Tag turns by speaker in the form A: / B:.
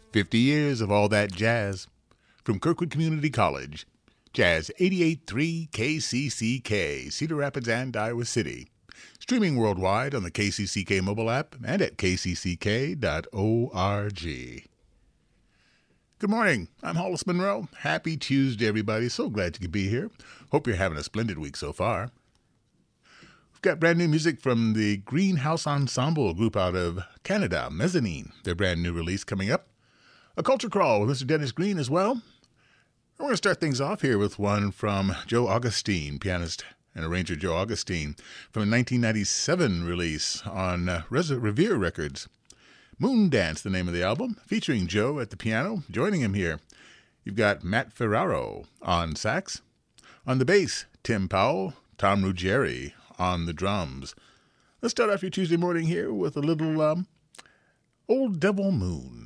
A: 50 years of all that jazz. From Kirkwood Community College, Jazz 88.3 KCCK, Cedar Rapids and Iowa City. Streaming worldwide on the KCCK mobile app and at kcck.org. Good morning. I'm Hollis Monroe. Happy Tuesday, everybody. So glad you could be here. Hope you're having a splendid week so far. We've got brand new music from the Greenhouse Ensemble group out of Canada, Mezzanine, their brand new release coming up. A Culture Crawl with Mr. Dennis Green as well. We're going to start things off here with one from Joe Augustine, pianist and arranger Joe Augustine, from a 1997 release on Revere Records. Moon Dance, the name of the album, featuring Joe at the piano. Joining him here, you've got Matt Ferraro on sax. On the bass, Tim Powell, Tom Ruggieri on the drums. Let's start off your Tuesday morning here with a little Old Devil Moon.